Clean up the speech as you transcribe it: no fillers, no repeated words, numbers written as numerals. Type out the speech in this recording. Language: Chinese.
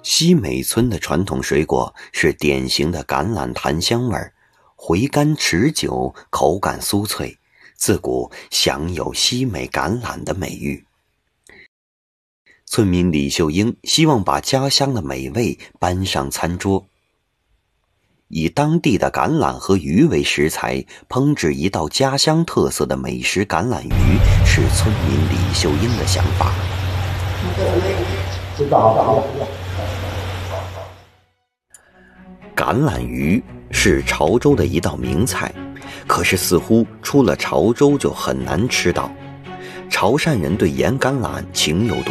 西美村的传统水果是典型的橄榄檀香味儿，回甘持久，口感酥脆，自古享有西美橄榄的美誉。村民李秀英希望把家乡的美味搬上餐桌，以当地的橄榄和鱼为食材，烹制一道家乡特色的美食橄榄鱼，是村民李秀英的想法。橄榄鱼是潮州的一道名菜，可是似乎出了潮州就很难吃到。潮汕人对盐橄榄情有独